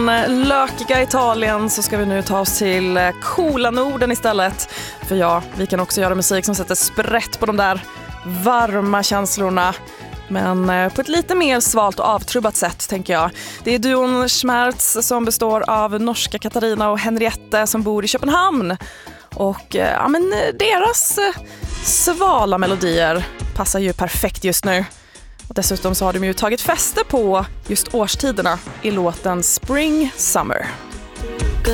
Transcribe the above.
Lökiga Italien så ska vi nu ta oss till coola Norden istället. För ja, vi kan också göra musik som sätter sprätt på de där varma känslorna. Men på ett lite mer svalt och avtrubbat sätt, tänker jag. Det är duon Schmerz som består av norska Katarina och Henriette som bor i Köpenhamn. Och ja, men deras svala melodier passar ju perfekt just nu. Och dessutom så har de ju tagit fäste på just årstiderna i låten Spring Summer.